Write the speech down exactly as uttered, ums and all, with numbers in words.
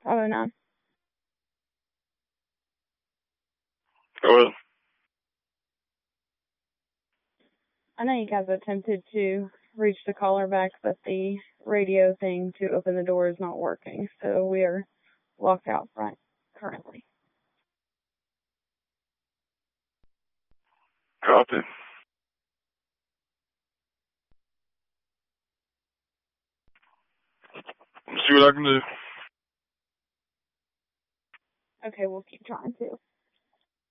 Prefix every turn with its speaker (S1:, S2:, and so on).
S1: five oh nine.
S2: Well,
S1: I know you guys attempted to reach the caller back, but the radio thing to open the door is not working, so we are locked out front currently.
S2: copy. See what I can do.
S1: Okay, we'll keep trying to.